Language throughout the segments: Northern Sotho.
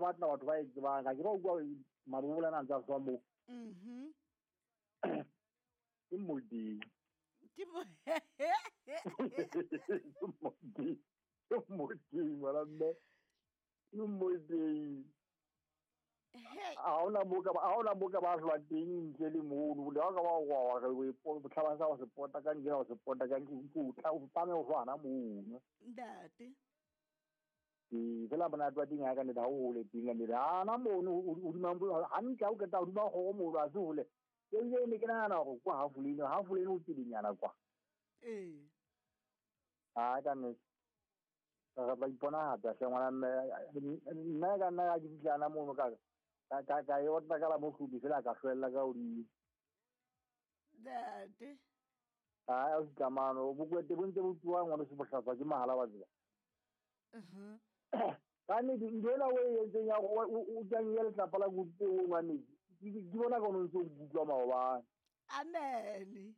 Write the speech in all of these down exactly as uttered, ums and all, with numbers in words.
batla batho ba e tsebang ga ke ba bua mabobola na ntse tswa mo Mhm. ke Modimo Ke mo ke Modimo ke Modimo la mme ke Modimo Hey. a ona mo ka a ona mo ka ba hlwa teng ntle le mono le ga ba wa ga we po botlhaba sa se pota ka ngira se pota ka ku tla o pa me o hwana mo Ndate. e fela bana twa dinga ka ne da o le dinga ne ana mo o di mambo ha ntla o ka ta o di ba go mo ra se hole ye ye ne ke na na go kwa hafulino hafulino o tidinyana kwa Eh. a ka ne ga ba ipona ha ta se ngwana nna ka nna ga ke fitlana mo ka ka ka ka yo ta ka la mo khubi fela ka hlwella ka o di Ndate. a o kamano bo kwete bo ntse bo tsuwa ngwana se botlhatsa ke mahala wa tsela Mhm. ka ne di ndela we yentse ya go o tsanya le tlapa la go tse o ngwane di bona ka no ntse o butlwa maoba Amen.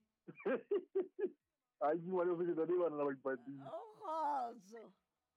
a di wa le go tsena di bana la ba ipati O kgotso.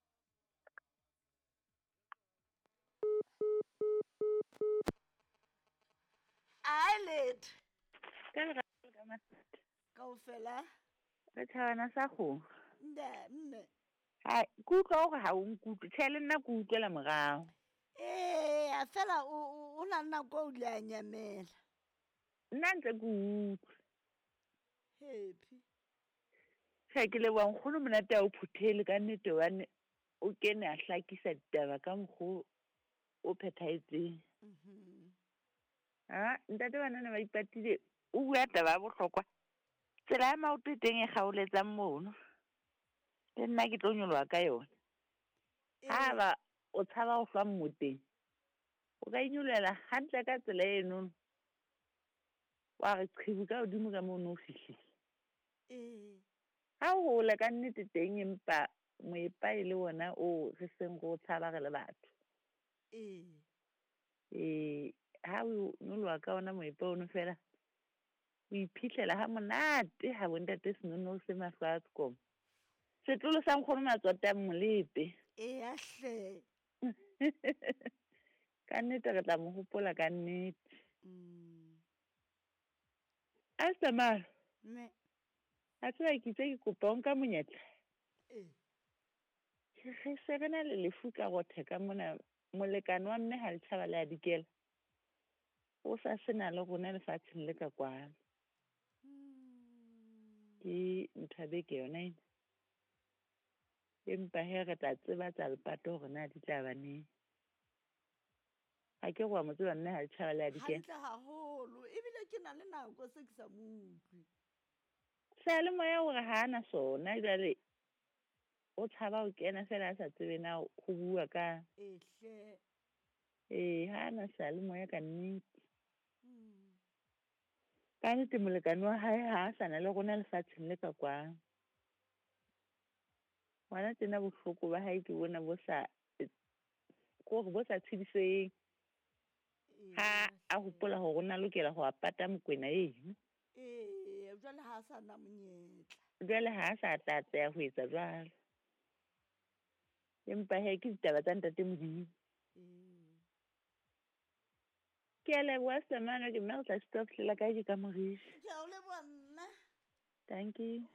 Islet. Ka le ka ma Kaofela. re tshwana sa go Nda mme. ha ku tlo go ha o nkutlwe tshele nna ku utlwela morao Eh, a fela o o na nna go le anyamela. nna ntse ku utlwe Happy. sa ke le wa nkgono monate o phuthele ka nnete wa ne o kene a hlakisa ditaba ka mokgo o phethaetseng Mhm. ha ntate bana ne ba ipatile o bua taba ya bohlokwa tsela ya maoto teng e kgaoletsang mono le nna ke tlo nyoloha ka yona ha ba o tshaba go hlwa mmoteng o ka inyollela hantle ka tsela eno wa re qhibu ka hodimo ka mono o fihlile Eh. ha o le ka nnete teng empa moepa e le wona o re seng go tshaba re le batho Eh. eh ha o nyoloha ka ona moepa ono fela o iphitlhela ha monate ha bontate senono se mahlo a tsekomo setlolo sa nkgono matswata molepe Eh ahle. ka nnete re tla mo hopola ka nnete Mm. a samara Me. a tsaya ke tse ke kopa o nka monyetla Eh. ge se re na le lefu ka go theka mona molekane wa mme ga le tšhaba le a dikela o sa sena le gona lefatsheng le ka kwano ke nthabeke yona ena empa he re tla tseba tsa lepato gore na di tla ba neng ga ke goa mo tseba mme ga le tšhaba le a dikela Hantle haholo ebile ke na le nako se ke sa mo utlwe. sa le moya gore ga ana sona jale o tshaba o kena fela a sa tsebe na go bua ka Ehle. ee ga ana sa le moya ka nnete Mm. ka nnete molekane wa gae ga a sana le gona lefatsheng le ka kwang ngwana tsena bohloko ba gae ke bona bo sa kore bo sa tshediseng ga a gopola gore o na lokela go apata mokwena eno Eh, jwale ha sa na monyetla. jwale ga a sa tla tseya go etsa jwalo empa he ke ditaba tsa ntate Modimo Eh. ke a leboa Semana ke nna go tla sitwa fitlhela kae ke ka mogiši Ke a o leboa nna. thank you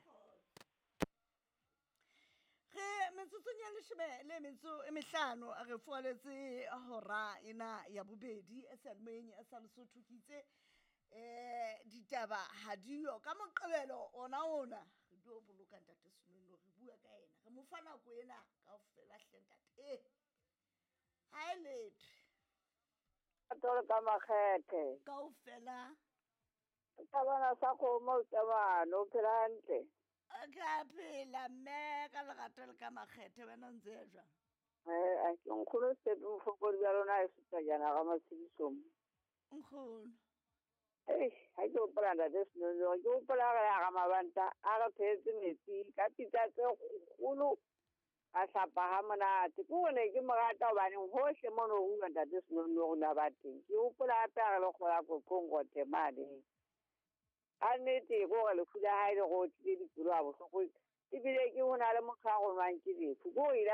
Ge metsotsong ya leshome le metso e mehlano a re fualetse hora ena ya bobedi e salemoyeng e sa Lesotho ke itse eh ditaba ha diyo ka moqebelo ona ona re dio boloka ntate Senono re bua ka ena re mo fa nako ena kaofela hle ntate eh ha elethe Tole ka makgethe kaofela ka bana sa go mo tsabano plante a ka phela mme ka lerato le ka makgethe wena ntse jwang eh a ke nkgolo se mo fokodi ya lona e se jana ga matsidiso nkgono eh ha ke o planta des no no ke o planta ga mabanta a ga phetse metsi ka pitsa tse golo a hlapa ha monate ke one ke morata ba neng hohle mo no o nta des no no na ba teng ke o planta ga le gola go kongo temane a nnete go ga le khula ha ile go tse di pula bo go e bile ke hona le mokga go mang ke lefu go